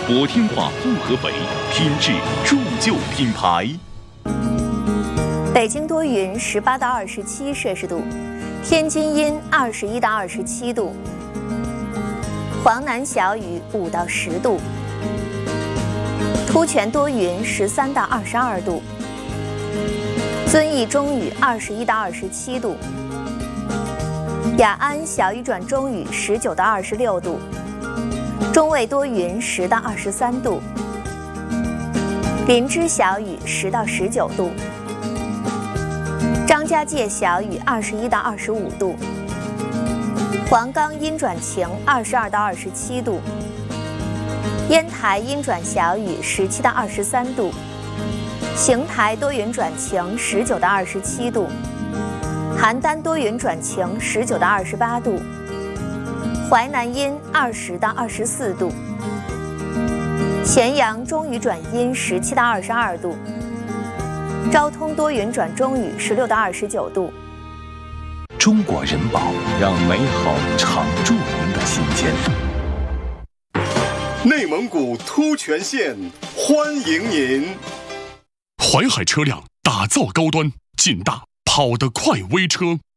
国天化复合北，品质铸就品牌。 北京多云，18到27摄氏度；天津阴，21到27度；黄南小雨，5到10度；突泉多云，13到22度；遵义中雨，21到27度；雅安小雨转中雨，19到26度；中卫多云，10到23度；林芝小雨，10到19度；张家界小雨21到25度；黄冈阴转晴22到27度；烟台阴转小雨17到23度；邢台多云转晴19到27度；邯郸多云转晴19到28度；淮南阴20到24度；咸阳中雨转阴17到22度；昭通多云转中雨16到29度。 中国人保，让美好常驻您的心间。 内蒙古突泉县欢迎您。 淮海车辆打造高端、劲大、跑得快微车，